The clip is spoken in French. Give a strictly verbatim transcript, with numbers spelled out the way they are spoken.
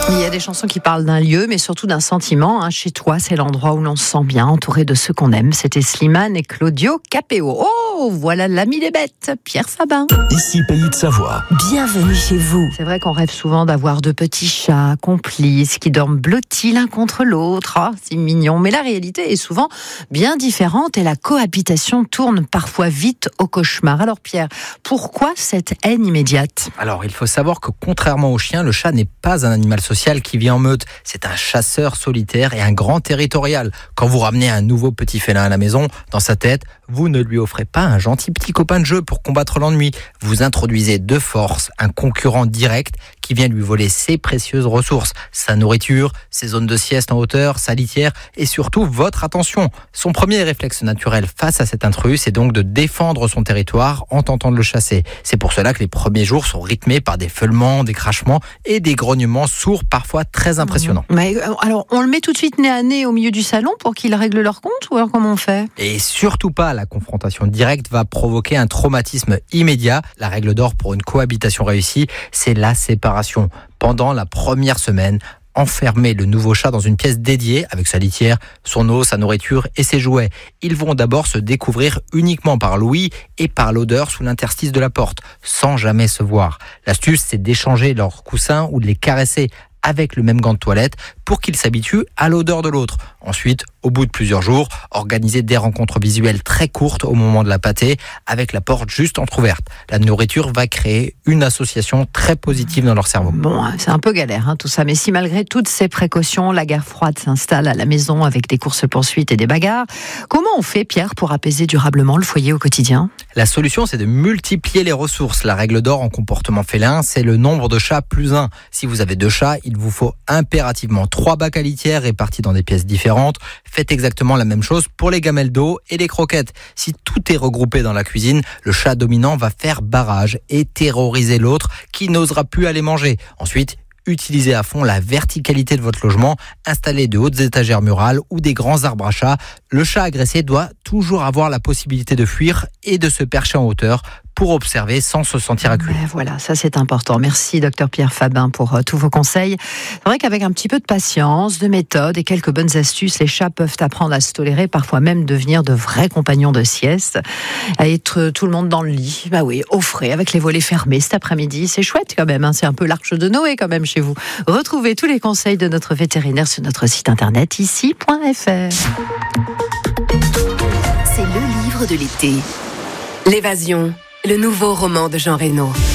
Il y a des chansons qui parlent d'un lieu, mais surtout d'un sentiment. Hein. Chez toi, c'est l'endroit où l'on se sent bien, entouré de ceux qu'on aime. C'était Slimane et Claudio Capéo. Oh, voilà l'ami des bêtes, Pierre Sabin. Ici, Pays de Savoie. Bienvenue chez vous. C'est vrai qu'on rêve souvent d'avoir de petits chats complices qui dorment blottis l'un contre l'autre. Oh, c'est mignon. Mais la réalité est souvent bien différente et la cohabitation tourne parfois vite au cauchemar. Alors Pierre, pourquoi cette haine immédiate ? Alors, il faut savoir que contrairement au chien, le chat n'est pas un animal social qui vit en meute. C'est un chasseur solitaire et un grand territorial. Quand vous ramenez un nouveau petit félin à la maison, dans sa tête, vous ne lui offrez pas un gentil petit copain de jeu pour combattre l'ennui. Vous introduisez de force un concurrent direct qui vient lui voler ses précieuses ressources, sa nourriture, ses zones de sieste en hauteur, sa litière et surtout votre attention. Son premier réflexe naturel face à cet intrus, c'est donc de défendre son territoire en tentant de le chasser. C'est pour cela que les premiers jours sont rythmés par des feulements, des crachements et des grognements sourds parfois très impressionnants. Mais alors, on le met tout de suite nez à nez au milieu du salon pour qu'ils règlent leur compte ou alors comment on fait ? Et surtout pas, la confrontation directe va provoquer un traumatisme immédiat. La règle d'or pour une cohabitation réussie, c'est la séparation. Pendant la première semaine, enfermer le nouveau chat dans une pièce dédiée avec sa litière, son eau, sa nourriture et ses jouets. Ils vont d'abord se découvrir uniquement par l'ouïe et par l'odeur sous l'interstice de la porte, sans jamais se voir. L'astuce, c'est d'échanger leurs coussins ou de les caresser avec le même gant de toilette pour qu'ils s'habituent à l'odeur de l'autre. Ensuite, au bout de plusieurs jours, organiser des rencontres visuelles très courtes au moment de la pâtée avec la porte juste entrouverte. La nourriture va créer une association très positive dans leur cerveau. Bon, c'est un peu galère hein, tout ça, mais si malgré toutes ces précautions, la guerre froide s'installe à la maison avec des courses-poursuites et des bagarres, comment on fait, Pierre, pour apaiser durablement le foyer au quotidien ? La solution, c'est de multiplier les ressources. La règle d'or en comportement félin, c'est le nombre de chats plus un. Si vous avez deux chats, il vous faut impérativement trois bacs à litière répartis dans des pièces différentes. Faites exactement la même chose pour les gamelles d'eau et les croquettes. Si tout est regroupé dans la cuisine, le chat dominant va faire barrage et terroriser l'autre qui n'osera plus aller manger. Ensuite, utilisez à fond la verticalité de votre logement, installez de hautes étagères murales ou des grands arbres à chat. Le chat agressé doit toujours avoir la possibilité de fuir et de se percher en hauteur pour observer sans se sentir acculé. Mais voilà, ça c'est important. Merci docteur Pierre Fabin pour euh, tous vos conseils. C'est vrai qu'avec un petit peu de patience, de méthode et quelques bonnes astuces, les chats peuvent apprendre à se tolérer, parfois même devenir de vrais compagnons de sieste, à être euh, tout le monde dans le lit. Bah oui, au frais, avec les volets fermés cet après-midi. C'est chouette quand même, hein. C'est un peu l'arche de Noé quand même chez vous. Retrouvez tous les conseils de notre vétérinaire sur notre site internet ici point f r. C'est le livre de l'été. L'évasion, le nouveau roman de Jean Reno.